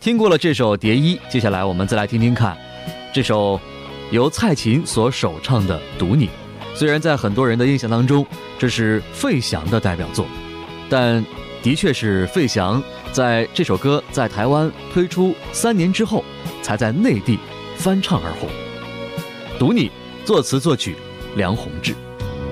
听过了这首《蝶衣》，接下来我们再来听听看这首由蔡琴所首唱的《读你》。虽然在很多人的印象当中，这是费翔的代表作，但的确是费翔在这首歌在台湾推出3年之后，才在内地翻唱而红。《读你》作词作曲梁鸿志。